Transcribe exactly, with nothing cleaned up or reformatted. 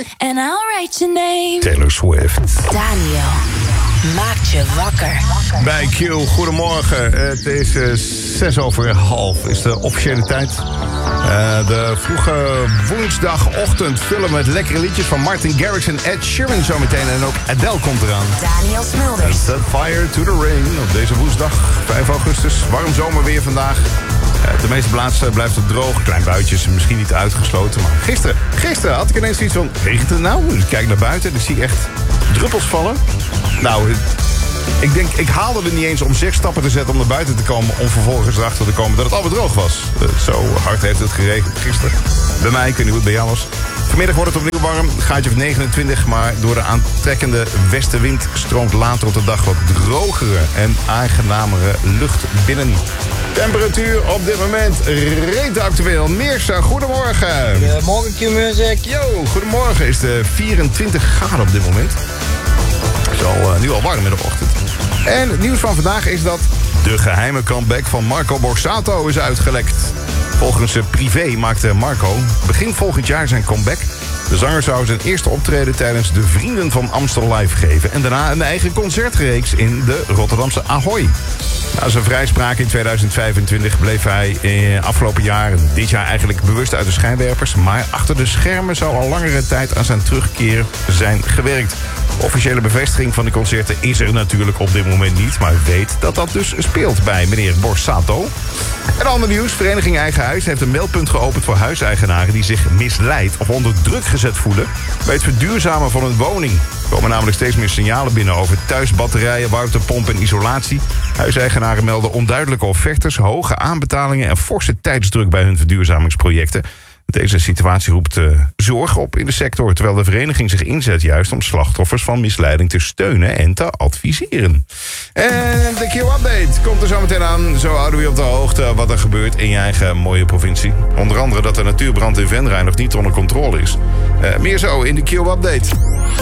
And I'll write your name. Taylor Swift. Daniel maakt je wakker. Bij Q, goedemorgen. Het is uh, zes over half, is de officiële tijd. Uh, de vroege woensdagochtend vullen met lekkere liedjes van Martin Garrix en Ed Sheeran zometeen. En ook Adele komt eraan. Daniel Smulders. Set fire to the rain op deze woensdag, vijf augustus. Warm zomerweer vandaag. Uh, de meeste plaatsen blijft het droog. Klein buitjes, misschien niet uitgesloten. Maar gisteren, gisteren had ik ineens iets van, regent het nou? Dus ik kijk naar buiten en ik zie echt druppels vallen. Nou, ik denk, ik haalde er niet eens om zes stappen te zetten om naar buiten te komen, om vervolgens erachter te komen dat het alweer droog was. Uh, zo hard heeft het geregend gisteren. Bij mij, ik weet niet hoe het bij jou was. Vanmiddag wordt het opnieuw warm, gaatje of negenentwintig, maar door de aantrekkende westenwind stroomt later op de dag wat drogere en aangenamere lucht binnen. Temperatuur op dit moment rete actueel. Meersa, goedemorgen. Goedemorgen, Q-Music. Yo, goedemorgen. Is de vierentwintig graden op dit moment. Is al, uh, nu al warm in de ochtend. En het nieuws van vandaag is dat de geheime comeback van Marco Borsato is uitgelekt. Volgens Privé maakte Marco begin volgend jaar zijn comeback. De zanger zou zijn eerste optreden tijdens de Vrienden van Amstel Live geven. En daarna een eigen concertreeks in de Rotterdamse Ahoy. Na zijn vrijspraak in tweeduizend vijfentwintig bleef hij eh, afgelopen jaar en dit jaar eigenlijk bewust uit de schijnwerpers. Maar achter de schermen zou al langere tijd aan zijn terugkeer zijn gewerkt. Officiële bevestiging van de concerten is er natuurlijk op dit moment niet. Maar weet dat dat dus speelt bij meneer Borsato. En ander nieuws. Vereniging Eigen Huis heeft een meldpunt geopend voor huiseigenaren die zich misleid of onder druk gezet voelen bij het verduurzamen van hun woning. Er komen namelijk steeds meer signalen binnen over thuisbatterijen, warmtepomp en isolatie. Huiseigenaren melden onduidelijke offertes, hoge aanbetalingen en forse tijdsdruk bij hun verduurzamingsprojecten. Deze situatie roept uh, zorg op in de sector, terwijl de vereniging zich inzet juist om slachtoffers van misleiding te steunen en te adviseren. En de Q-update komt er zo meteen aan. Zo houden we je op de hoogte wat er gebeurt in je eigen mooie provincie. Onder andere dat de natuurbrand in Venray nog niet onder controle is. Uh, meer zo in de Q-update.